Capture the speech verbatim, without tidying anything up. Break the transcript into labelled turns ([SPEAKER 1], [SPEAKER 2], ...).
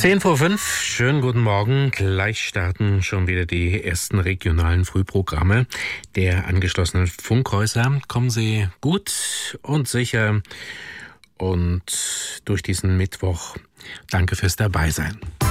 [SPEAKER 1] Zehn vor fünf, schönen guten Morgen. Gleich starten schon wieder die ersten regionalen Frühprogramme der angeschlossenen Funkhäuser. Kommen Sie gut und sicher und durch diesen Mittwoch. Danke fürs Dabeisein.